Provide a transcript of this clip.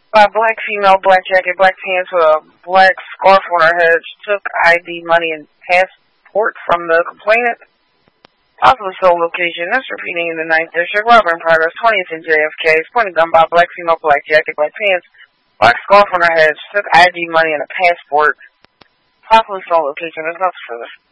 By black female, black jacket, black pants with a black scarf on her head. She took ID, money, and passport from the complainant. Possible sole location. That's repeating in the 9th District. Robbery in progress. 20th and JFK. Pointed gun by black female, black jacket, black pants, black scarf on her head. She took ID, money, and a passport. Possible sole location. There's nothing further.